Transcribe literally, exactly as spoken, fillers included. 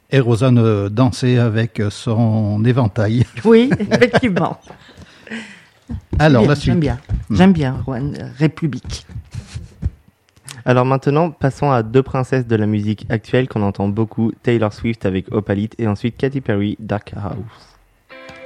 Et Rosanne dansait avec son éventail. Oui, effectivement. Alors, bien, la suite. J'aime bien, j'aime bien, One République. Alors maintenant, passons à deux princesses de la musique actuelle qu'on entend beaucoup, Taylor Swift avec Opalite et ensuite Katy Perry, Dark House.